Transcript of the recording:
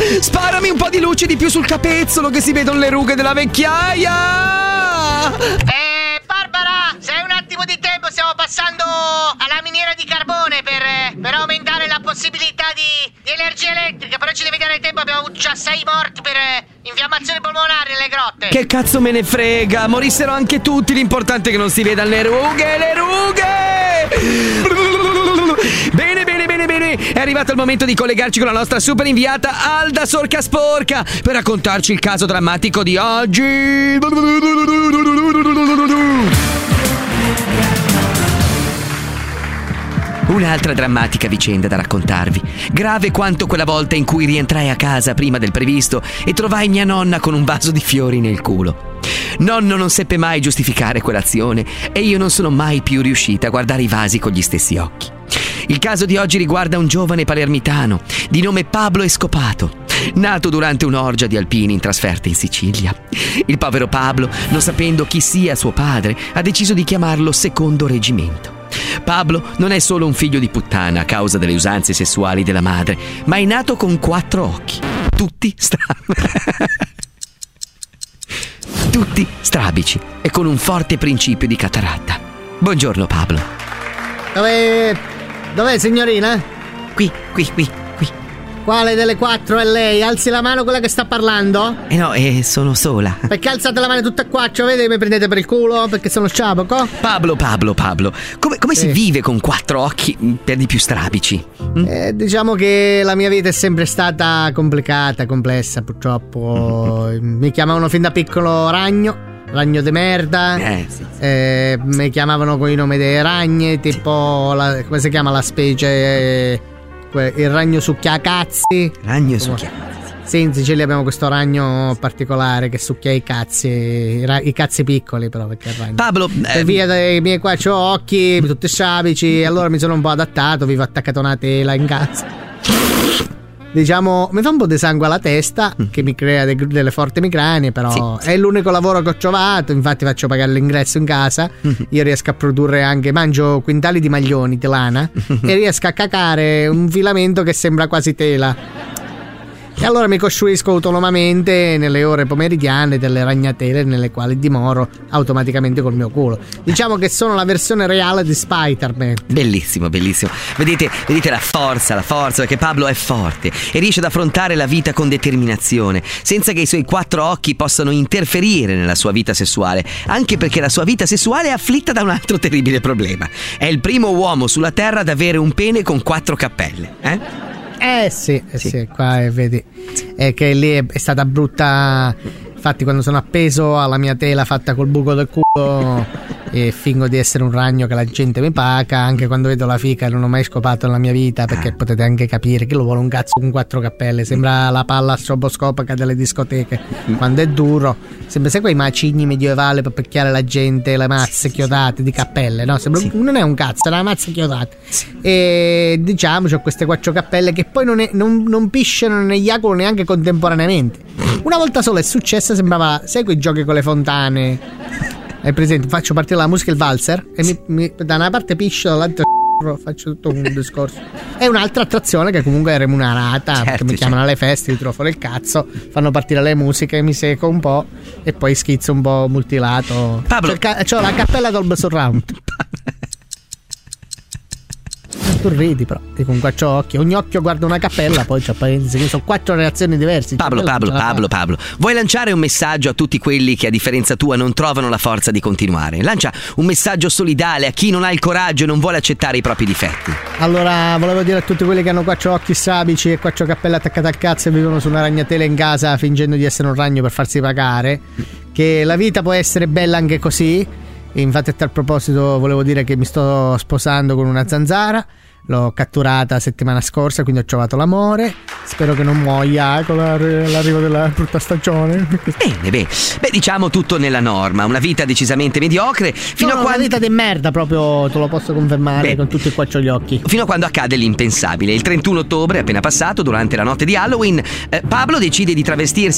Sparami un po' di luce di più sul capezzolo, che si vedono le rughe della vecchiaia. Barbara, se hai un attimo di tempo stiamo passando alla miniera di carbone per aumentare la possibilità di energia elettrica, però ci devi dare tempo, abbiamo avuto già 6 morti per infiammazioni polmonari nelle grotte. Che cazzo me ne frega, morissero anche tutti, l'importante è che non si vedano le rughe. Bene, è arrivato il momento di collegarci con la nostra super inviata Alda Sorca Sporca per raccontarci il caso drammatico di oggi. Un'altra drammatica vicenda da raccontarvi, grave quanto quella volta in cui rientrai a casa prima del previsto e trovai mia nonna con un vaso di fiori nel culo. Nonno non seppe mai giustificare quell'azione e io non sono mai più riuscita a guardare i vasi con gli stessi occhi. Il caso di oggi riguarda un giovane palermitano di nome Pablo Escopato, nato durante un'orgia di alpini in trasferta in Sicilia. Il povero Pablo, non sapendo chi sia suo padre, ha deciso di chiamarlo Secondo Reggimento. Pablo non è solo un figlio di puttana a causa delle usanze sessuali della madre, ma è nato con 4 occhi, tutti strabici e con un forte principio di cataratta. Buongiorno Pablo. Dov'è signorina? Qui. Quale delle 4 è lei? Alzi la mano quella che sta parlando? No, sono sola. Perché alzate la mano tutte e 4? Vedete che mi prendete per il culo? Perché sono sciaboco? Pablo. Come si vive con 4 occhi, per di più strabici? Diciamo che la mia vita è sempre stata complicata, complessa, purtroppo. Mi chiamavano fin da piccolo ragno de merda. Sì. Mi chiamavano con i nomi dei ragni, tipo come si chiama la specie? Il ragno succhiacazzi. Ragno succhiacazzi. Sì, in Sicilia abbiamo questo ragno particolare che succhia i cazzi, i cazzi piccoli, però, perché il ragno. Pablo, per via dei miei 4 occhi, tutti sciabici, allora mi sono un po' adattato, vivo attaccato a una tela in casa. Diciamo, mi fa un po' di sangue alla testa, che mi crea delle forti migragne, però sì. È l'unico lavoro che ho trovato, infatti faccio pagare l'ingresso in casa, io riesco a produrre anche, mangio quintali di maglioni di lana e riesco a cacare un filamento che sembra quasi tela. E allora mi costruisco autonomamente nelle ore pomeridiane delle ragnatele nelle quali dimoro automaticamente col mio culo. Diciamo che sono la versione reale di Spider-Man. Bellissimo. Vedete la forza, perché Pablo è forte e riesce ad affrontare la vita con determinazione, senza che i suoi 4 occhi possano interferire nella sua vita sessuale, anche perché la sua vita sessuale è afflitta da un altro terribile problema. È il primo uomo sulla terra ad avere un pene con 4 cappelle, Sì, qua vedi. È che lì è stata brutta. Infatti quando sono appeso alla mia tela fatta col buco del culo e fingo di essere un ragno che la gente mi paga, anche quando vedo la fica non ho mai scopato nella mia vita, perché potete anche capire che lo vuole un cazzo con 4 cappelle, sembra la palla stroboscopica delle discoteche quando è duro, sembra sai quei macigni medievali per picchiare la gente, le mazze chiodate di cappelle, no? Sembra, non è un cazzo, è una mazza chiodata. E diciamo c'ho queste 4 cappelle che poi non pisciano né eiaculano neanche contemporaneamente. Una volta sola è successa, sembrava, sai quei giochi con le fontane, hai presente? Faccio partire la musica, il valzer, e da una parte piscio, dall'altra faccio tutto un discorso. È un'altra attrazione che comunque è remunerata, perché mi chiamano alle feste, io tiro fuori il cazzo, fanno partire le musiche, mi seco un po' e poi schizzo un po' multilato. Pablo, c'ho la cappella Dolby Surround. Tu ridi però, e con 4 occhi, ogni occhio guarda una cappella, poi c'è parentesi, quindi sono 4 reazioni diverse. Pablo, vuoi lanciare un messaggio a tutti quelli che a differenza tua non trovano la forza di continuare? Lancia un messaggio solidale a chi non ha il coraggio e non vuole accettare i propri difetti. Allora, volevo dire a tutti quelli che hanno 4 occhi strabici e 4 cappelle attaccate al cazzo e vivono su una ragnatela in casa fingendo di essere un ragno per farsi pagare, che la vita può essere bella anche così. E infatti a tal proposito volevo dire che mi sto sposando con una zanzara. L'ho catturata la settimana scorsa, quindi ho trovato l'amore. Spero che non muoia con l'arrivo della brutta stagione. Bene. Beh, diciamo tutto nella norma. Una vita decisamente mediocre. Una vita di merda, proprio, te lo posso confermare con tutti e 4 gli occhi. Fino a quando accade l'impensabile. Il 31 ottobre, appena passato, durante la notte di Halloween, Pablo decide di travestirsi